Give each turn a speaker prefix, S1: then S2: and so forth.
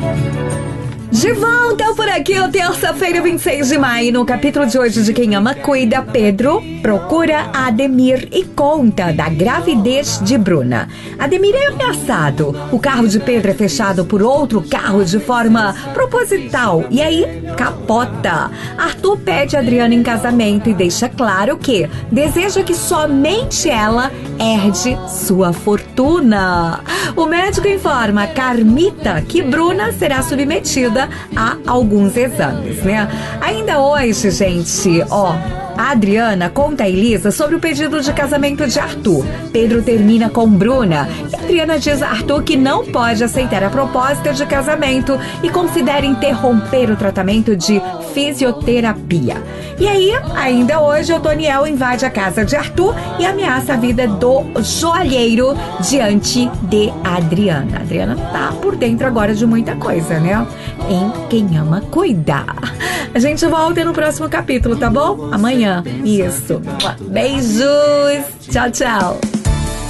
S1: De volta por aqui, terça-feira, 26 de maio. No capítulo de hoje de Quem Ama Cuida, Pedro procura Ademir e conta da gravidez de Bruna. Ademir é ameaçado. O carro de Pedro é fechado por outro carro de forma proposital. E aí, capota. Arthur pede Adriana em casamento e deixa claro que deseja que somente ela herde sua fortuna. O médico informa a Carmita que Bruna será submetida a alguns exames, né? Ainda hoje, gente, a Adriana conta a Elisa sobre o pedido de casamento de Arthur. Pedro termina com Bruna e Adriana diz a Arthur que não pode aceitar a proposta de casamento e considera interromper o tratamento de fisioterapia. E aí, ainda hoje, o Doniel invade a casa de Arthur e ameaça a vida do joalheiro diante de Adriana. A Adriana tá por dentro agora de muita coisa, né? Em Quem Ama Cuida. A gente volta no próximo capítulo, tá bom? Amanhã. Isso. Beijos. Tchau, tchau.